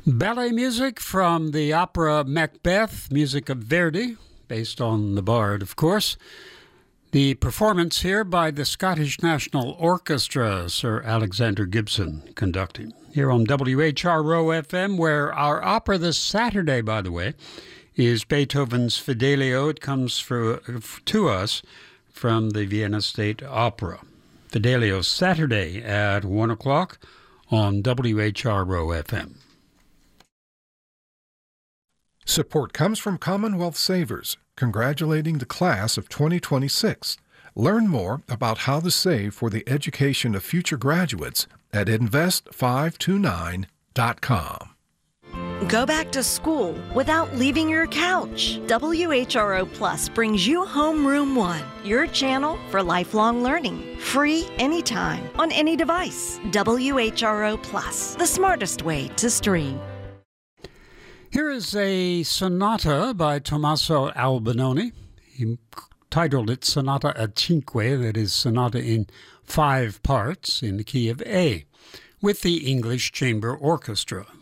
Ballet music from the opera Macbeth, music of Verdi, based on the Bard, of course. The performance here by the Scottish National Orchestra, Sir Alexander Gibson conducting. Here on WHRO FM, where our opera this Saturday, by the way, is Beethoven's Fidelio. It comes to us from the Vienna State Opera. Fidelio, Saturday at 1 o'clock on WHRO FM. Support comes from Commonwealth Savers, congratulating the class of 2026. Learn more about how to save for the education of future graduates at invest529.com. Go back to school without leaving your couch. WHRO Plus brings you Homeroom One, your channel for lifelong learning. Free anytime, on any device. WHRO Plus, the smartest way to stream. Here is a sonata by Tommaso Albinoni. He titled it Sonata a Cinque, that is, sonata in 5 parts in the key of A, with the English Chamber Orchestra.